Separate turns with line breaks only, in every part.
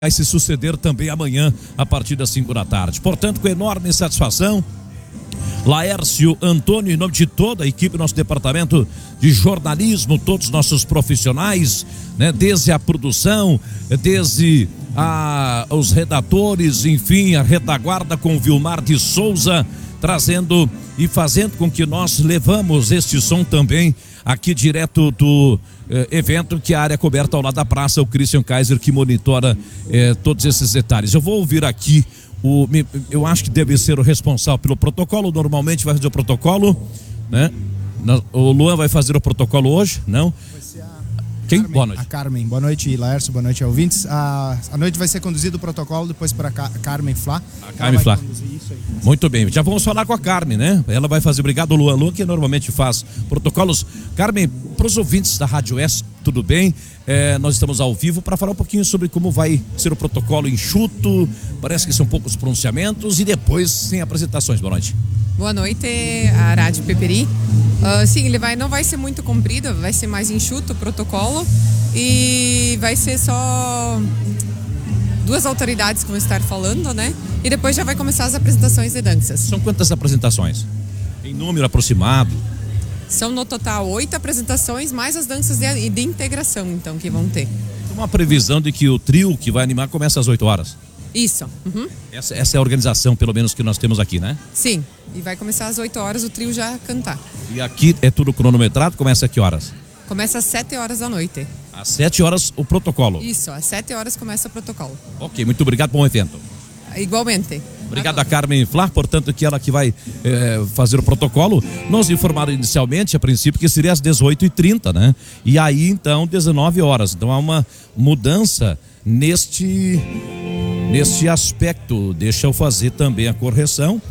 vai se suceder também amanhã a partir das 5 da tarde. Portanto, com enorme satisfação, Laércio Antônio, em nome de toda a equipe, nosso departamento de jornalismo, todos os nossos profissionais, né, desde a produção, desde os redatores, enfim, a retaguarda com Vilmar de Souza, trazendo e fazendo com que nós levamos este som também aqui direto do evento, que é a área coberta ao lado da praça, o Christian Kaiser, que monitora todos esses detalhes. Eu vou ouvir aqui eu acho que deve ser o responsável pelo protocolo, normalmente vai fazer o protocolo, né? O Luan vai fazer o protocolo hoje, não? Quem?
Carmen,
boa noite.
A Carmen. Boa noite, Laércio. Boa noite, ouvintes. A noite vai ser conduzido o protocolo depois para a Carmen Flá.
A Carmen Flá. Muito bem. Já vamos falar com a Carmen, né? Ela vai fazer. Obrigado, Luan. Luan, que normalmente faz protocolos. Carmen, para os ouvintes da Rádio S, tudo bem? Nós estamos ao vivo para falar um pouquinho sobre como vai ser o protocolo enxuto. Parece que são poucos pronunciamentos e depois sem apresentações. Boa noite.
Boa noite, a Rádio Peperi. Sim, ele não vai ser muito comprido, vai ser mais enxuto o protocolo e vai ser só duas autoridades que vão estar falando, né? E depois já vai começar as apresentações de danças.
São quantas apresentações? Em número aproximado?
São no total 8 apresentações, mais as danças de integração, então, que vão ter.
Uma previsão de que o trio que vai animar começa às 8 horas.
Isso. Uhum.
Essa é a organização, pelo menos, que nós temos aqui, né?
Sim, e vai começar às 8 horas o trio já cantar.
E aqui é tudo cronometrado, começa a que horas?
Começa às 7 horas da noite.
Às 7 horas o protocolo?
Isso, às 7 horas começa o protocolo.
Ok, muito obrigado, bom evento.
Igualmente.
Obrigado a Carmen Flá, portanto, que ela que vai fazer o protocolo. Nos informaram inicialmente, a princípio, que seria às 18h30, né? E aí, então, 19 horas. Então, há uma mudança neste aspecto. Deixa eu fazer também a correção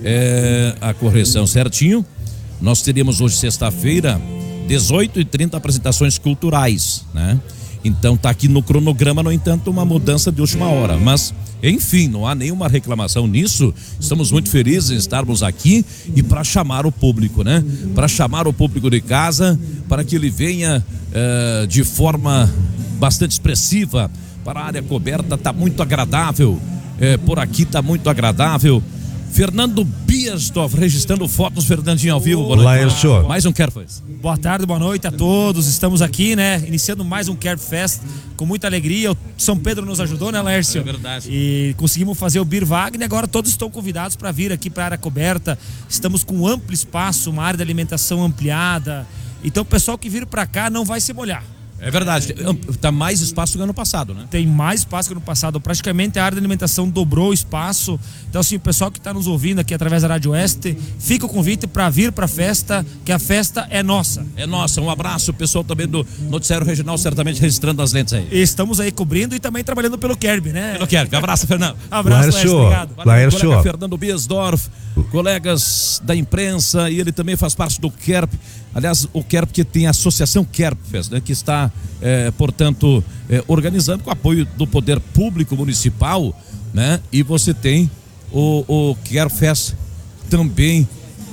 certinho. Nós teríamos hoje, sexta-feira, 18h30, apresentações culturais, né? Então tá aqui no cronograma, no entanto, uma mudança de última hora, mas enfim, não há nenhuma reclamação nisso. Estamos muito felizes em estarmos aqui e para chamar o público, né? Para chamar o público de casa, para que ele venha de forma bastante expressiva para a área coberta. Tá muito agradável, por aqui tá muito agradável. Fernando Biasdorf registrando fotos. Fernandinho ao vivo. Boa noite.
Olá,
mais um Care Fest.
Boa tarde, boa noite a todos. Estamos aqui, né? Iniciando mais um Care Fest com muita alegria. O São Pedro nos ajudou, né, Laércio?
É verdade.
E conseguimos fazer o Beer Wagner. E agora todos estão convidados para vir aqui para a área coberta. Estamos com um amplo espaço, uma área de alimentação ampliada. Então o pessoal que vir para cá não vai se molhar.
É verdade, tá mais espaço que ano passado, né?
Tem mais espaço que ano passado, praticamente a área de alimentação dobrou o espaço. Então assim, o pessoal que está nos ouvindo aqui através da Rádio Oeste, fica o convite para vir para a festa, que a festa é nossa.
É nossa, um abraço, o pessoal também do Noticiário Regional certamente registrando as lentes aí.
Estamos aí cobrindo e também trabalhando pelo Kerb, né?
Pelo Kerb, abraço, Fernando.
Abraço, Laércio, obrigado.
Valeu, colega Fernando Biasdorf, colegas da imprensa, e ele também faz parte do Kerb. Aliás, o Kerb, que tem a Associação Kerbfest, né, que está, portanto, organizando com apoio do poder público municipal, né? E você tem o Kerbfest também.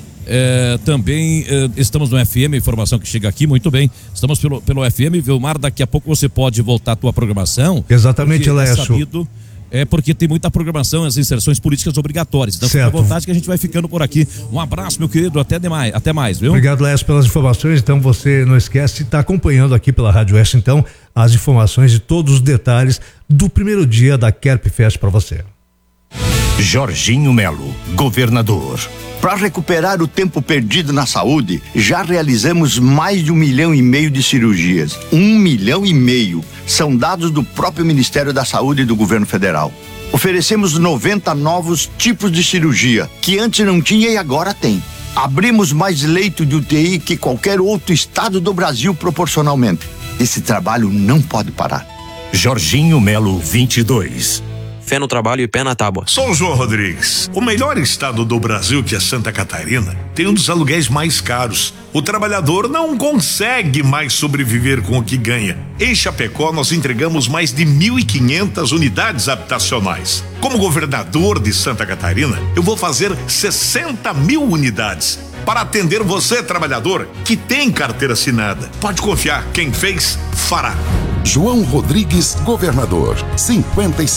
Estamos no FM, informação que chega aqui, muito bem. Estamos pelo FM, Vilmar, daqui a pouco você pode voltar à tua programação.
Exatamente, Laércio.
Porque tem muita programação, as inserções políticas obrigatórias. Então, fica à vontade que a gente vai ficando por aqui. Um abraço, meu querido, até mais, viu?
Obrigado, Laércio, pelas informações. Então, você não esquece de estar acompanhando aqui pela Rádio Oeste, então, as informações e todos os detalhes do primeiro dia da Kerbfest para você.
Jorginho Melo, governador. Para recuperar o tempo perdido na saúde, já realizamos mais de 1,5 milhão de cirurgias. 1,5 milhão. São dados do próprio Ministério da Saúde e do Governo Federal. Oferecemos 90 novos tipos de cirurgia, que antes não tinha e agora tem. Abrimos mais leito de UTI que qualquer outro estado do Brasil proporcionalmente. Esse trabalho não pode parar.
Jorginho Melo 22.
Fé no trabalho e pé na tábua.
Sou o João Rodrigues. O melhor estado do Brasil, que é Santa Catarina, tem um dos aluguéis mais caros. O trabalhador não consegue mais sobreviver com o que ganha. Em Chapecó, nós entregamos mais de 1.500 unidades habitacionais. Como governador de Santa Catarina, eu vou fazer 60.000 unidades para atender você, trabalhador, que tem carteira assinada. Pode confiar, quem fez, fará.
João Rodrigues, governador, 55